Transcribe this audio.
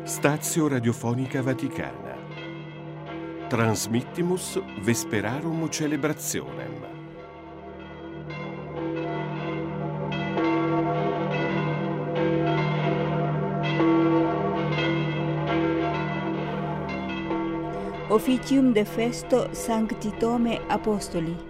Stazio Radiofonica Vaticana. Transmittimus Vesperarum Celebrationem. Officium de festo Sancti Thome Apostoli.